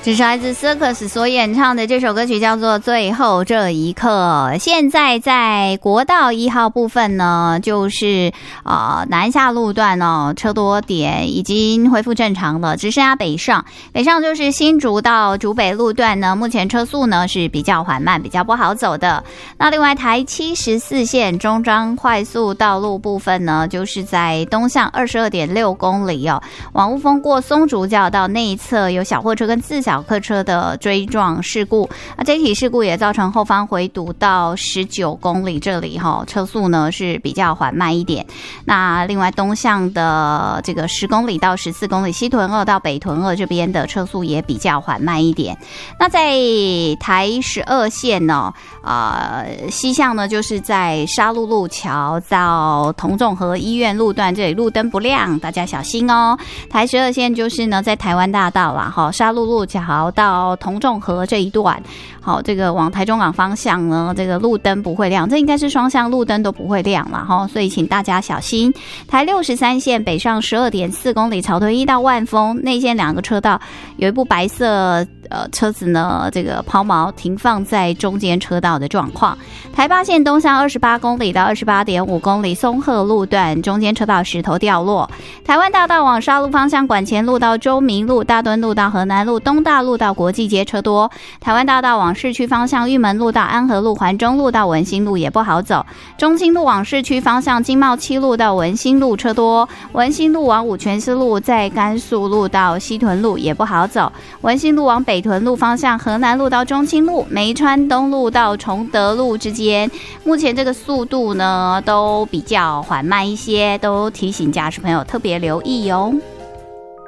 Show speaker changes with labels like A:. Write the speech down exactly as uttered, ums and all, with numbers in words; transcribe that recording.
A: 这是来自 Circus 所演唱的这首歌曲叫做《最后这一刻》。现在在国道一号部分呢，就是呃南下路段哦，车多点已经恢复正常了，只剩下北上。北上就是新竹到竹北路段呢，目前车速呢是比较缓慢，比较不好走的。那另外台七十四线中彰快速道路部分呢，就是在东向 二十二点六公里哦，往雾峰过松竹角道内侧有小货车跟自小客车的追撞事故，那这起事故也造成后方回堵到十九公里这里哈，车速呢是比较缓慢一点。那另外东向的这个十公里到十四公里，西屯二到北屯二这边的车速也比较缓慢一点。那在台十二线呢，呃，西向呢就是在沙鹿路桥到同众和医院路段，这里路灯不亮，大家小心哦。台十二线就是呢在台湾大道啦，哈，沙鹿路桥到同众和这一段，好，这个往台中港方向呢，这个路灯不会亮，这应该是双向路灯都不会亮啦，哈，所以请大家小心。台六十三线北上 十二点四公里，草屯一到万丰内线两个车道，有一部白色呃车子呢，这个抛锚停放在中间车道的状况。台八线东向二十八公里到 二十八点五公里，松鹤路段中间车道石头掉落。台湾大道往沙鹿方向，管前路到周明路、大墩路到河南路、东大路到国际街车多。台湾大道往市区方向，玉门路到安和路、环中路到文心路也不好走。中清路往市区方向，经贸七路到文心路车多。文心路往五权西路，在甘肃路到西屯路也不好走。文心路往北屯路方向，河南路到中清路、梅川东路到崇德路之间，目前这个速度呢都比较缓慢一些，都提醒驾驶朋友特别留意哦。